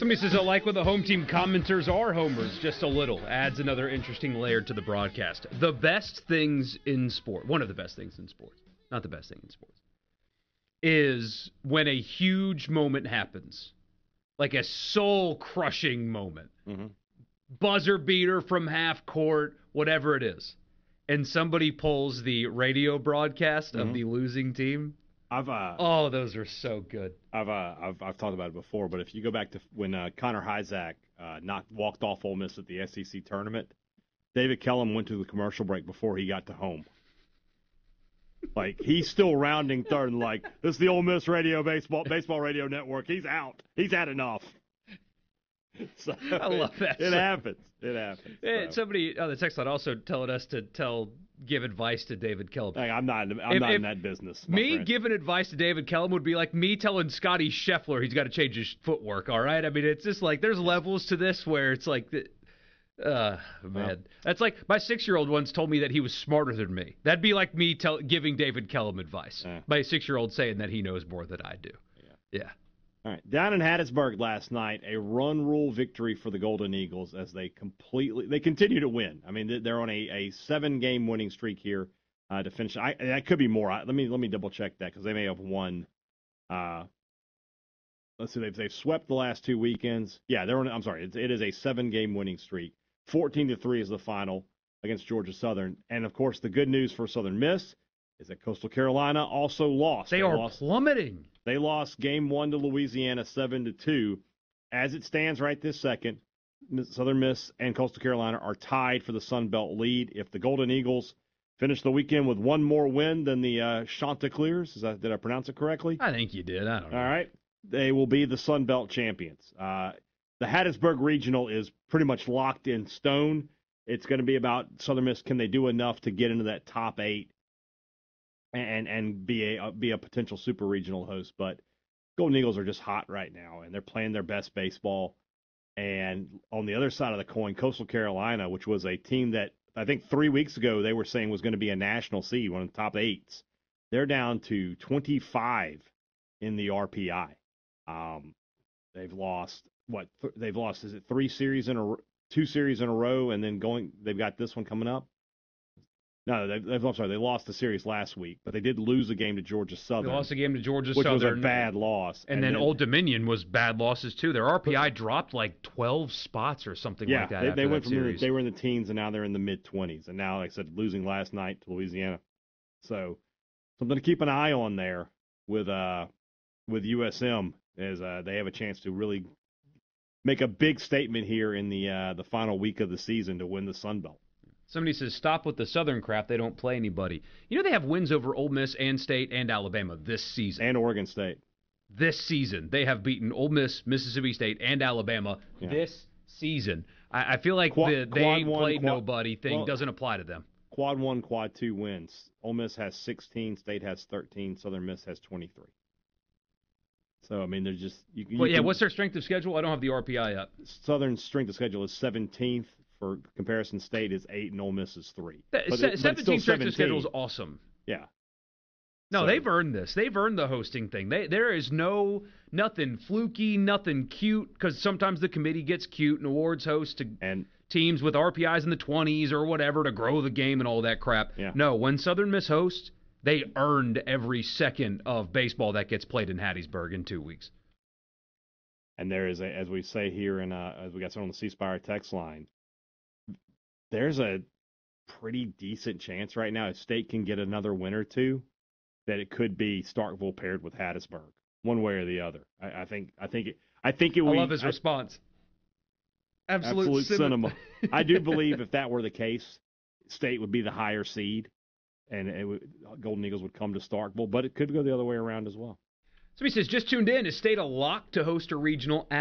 Somebody says, I like when the home team commenters are homers, just a little. Adds another interesting layer to the broadcast. The best things in sport, one of the best things in sports, not the best thing in sports, is when a huge moment happens. Like a soul-crushing moment. Mm-hmm. Buzzer beater from half court, whatever it is. And somebody pulls the radio broadcast of the losing team. Those are so good. I've talked about it before, but if you go back to when Connor Hyzak walked off Ole Miss at the SEC tournament, David Kellum went to the commercial break before he got to home. Like, he's still rounding third and like, this is the Ole Miss baseball radio network. He's out. He's had enough. So, I love that. It happens. So. Somebody on the text line also telling us to give advice to David Kellum. I'm not in that business. Me friend. giving advice to David Kellum would be like me telling Scotty Scheffler he's got to change his footwork, all right? I mean, it's just like there's levels to this where it's like, man. That's like my 6-year-old once told me that he was smarter than me. That'd be like me giving David Kellum advice. My 6-year-old saying that he knows more than I do. Yeah. All right, down in Hattiesburg last night, a run rule victory for the Golden Eagles as they continue to win. I mean, they're on a 7-game winning streak here to finish. That could be more. Let me double check that because they may have won. Let's see, they've swept the last 2 weekends. Yeah, they're on. I'm sorry, it is a 7-game winning streak. 14-3 is the final against Georgia Southern, and of course, the good news for Southern Miss is that Coastal Carolina also lost. They are plummeting. They lost game 1 to Louisiana 7-2. As it stands right this second, Southern Miss and Coastal Carolina are tied for the Sun Belt lead. If the Golden Eagles finish the weekend with one more win than the Chanticleers, did I pronounce it correctly? I think you did. I don't know. All right. They will be the Sun Belt champions. The Hattiesburg Regional is pretty much locked in stone. It's going to be about Southern Miss. Can they do enough to get into that top 8? And be a potential super regional host, but Golden Eagles are just hot right now, and they're playing their best baseball. And on the other side of the coin, Coastal Carolina, which was a team that I think 3 weeks ago they were saying was going to be a national seed, one of the top 8s, they're down to 25 in the RPI. They've lost they've lost? Is it 2 series in a row, and then they've got this one coming up. No, they lost the series last week, but they did lose a game to Georgia Southern. They lost a game to Georgia Southern. Which was a bad loss. And then Old Dominion was bad losses, too. Their RPI dropped like 12 spots or something like that. Yeah, they went from they were in the teens, and now they're in the mid-20s. And now, like I said, losing last night to Louisiana. So something to keep an eye on there with USM is they have a chance to really make a big statement here in the final week of the season to win the Sun Belt. Somebody says, stop with the Southern crap. They don't play anybody. You know they have wins over Ole Miss and State and Alabama this season. And Oregon State. This season. They have beaten Ole Miss, Mississippi State, and Alabama this season. I feel like they ain't played nobody thing doesn't apply to them. Quad 1, Quad 2 wins. Ole Miss has 16, State has 13, Southern Miss has 23. So, I mean, they're just... what's their strength of schedule? I don't have the RPI up. Southern's strength of schedule is 17th. For comparison, State is 8 and Ole Miss is 3. 17 strength of schedule is awesome. Yeah. No, they've earned this. They've earned the hosting thing. There is nothing fluky, nothing cute, because sometimes the committee gets cute and awards hosts to teams with RPIs in the 20s or whatever to grow the game and all that crap. Yeah. No, when Southern Miss hosts, they earned every second of baseball that gets played in Hattiesburg in 2 weeks. And there is, as we say here, as we got someone on the C Spire text line, there's a pretty decent chance right now if State can get another win or two that it could be Starkville paired with Hattiesburg, one way or the other. I think it will. I love his response. Absolute cinema. I do believe if that were the case, State would be the higher seed, and Golden Eagles would come to Starkville. But it could go the other way around as well. Somebody says, just tuned in. Is State a lock to host a regional at